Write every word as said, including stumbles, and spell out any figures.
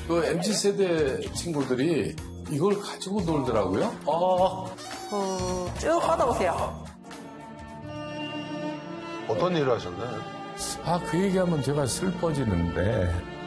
그 엠지 세대 친구들이 이걸 가지고 놀더라고요. 어. 어, 쭉 뻗어보세요. 어떤 일을 하셨나요? 아, 그 얘기하면 제가 슬퍼지는데